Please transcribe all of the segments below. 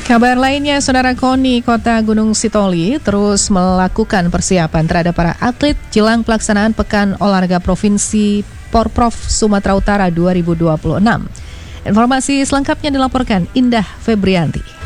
Kabar lainnya, Saudara, KONI Kota Gunung Sitoli terus melakukan persiapan terhadap para atlet jelang pelaksanaan Pekan Olahraga Provinsi Porprov Sumatera Utara 2026. Informasi selengkapnya dilaporkan Indah Febrianti.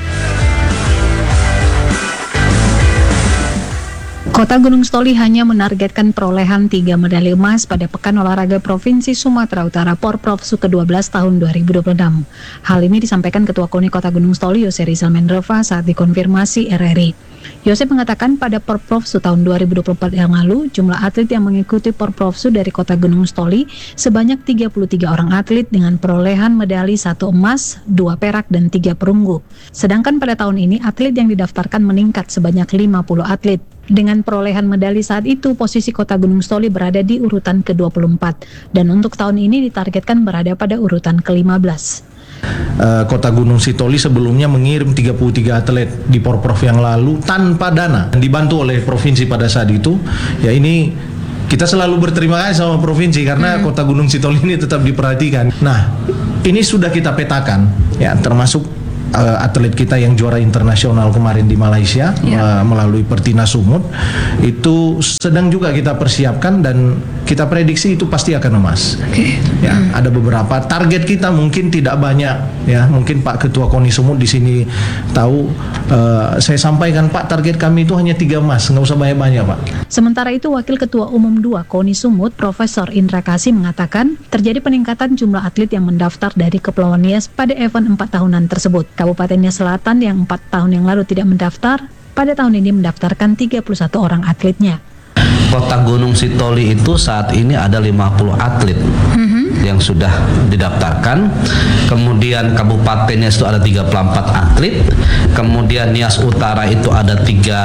Kota Gunung Sitoli hanya menargetkan perolehan 3 medali emas pada Pekan Olahraga Provinsi Sumatera Utara Porprov ke-12 tahun 2026. Hal ini disampaikan Ketua KONI Kota Gunung Sitoli Yose Rizal Mendrova saat dikonfirmasi RRI. Yose mengatakan pada Porprov tahun 2024 yang lalu, jumlah atlet yang mengikuti Porprov dari Kota Gunung Sitoli sebanyak 33 orang atlet dengan perolehan medali 1 emas, 2 perak, dan 3 perunggu. Sedangkan pada tahun ini atlet yang didaftarkan meningkat sebanyak 50 atlet. Dengan perolehan medali saat itu, posisi Kota Gunung Sitoli berada di urutan ke-24 dan untuk tahun ini ditargetkan berada pada urutan ke-15. Kota Gunung Sitoli sebelumnya mengirim 33 atlet di Porprov yang lalu tanpa dana, dibantu oleh provinsi pada saat itu. Ya, ini kita selalu berterima kasih sama provinsi karena Kota Gunung Sitoli ini tetap diperhatikan. Nah, ini sudah kita petakan, ya, termasuk atlet kita yang juara internasional kemarin di Malaysia melalui Pertina Sumut itu sedang juga kita persiapkan dan kita prediksi itu pasti akan emas. Ya, ada beberapa target kita mungkin tidak banyak, ya, mungkin Pak Ketua KONI Sumut di sini tahu. Saya sampaikan, Pak, target kami itu hanya 3 emas, nggak usah banyak-banyak, Pak. Sementara itu, Wakil Ketua Umum 2 KONI Sumut, Profesor Indra Kasih mengatakan terjadi peningkatan jumlah atlet yang mendaftar dari Kepulauan Nias pada event 4 tahunan tersebut. Kabupaten Nias Selatan yang 4 tahun yang lalu tidak mendaftar, pada tahun ini mendaftarkan 31 orang atletnya. Kota Gunung Sitoli itu saat ini ada 50 atlet yang sudah didaftarkan. Kemudian Kabupaten Nias itu ada 34 atlet. Kemudian Nias Utara itu ada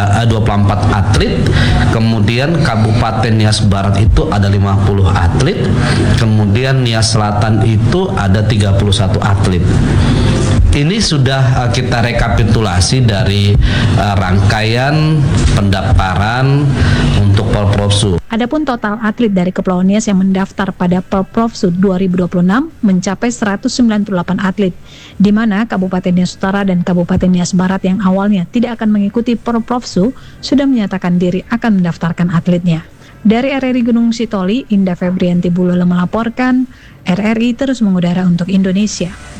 24 atlet. Kemudian Kabupaten Nias Barat itu ada 50 atlet. Kemudian Nias Selatan itu ada 31 atlet. Ini sudah kita rekapitulasi dari rangkaian pendaftaran untuk Porprov. Adapun total atlet dari Kepulauan Nias yang mendaftar pada Porprov 2026 mencapai 198 atlet, di mana Kabupaten Nias Utara dan Kabupaten Nias Barat yang awalnya tidak akan mengikuti Porprov sudah menyatakan diri akan mendaftarkan atletnya. Dari RRI Gunung Sitoli, Indah Febrianti Bulolo melaporkan, RRI terus mengudara untuk Indonesia.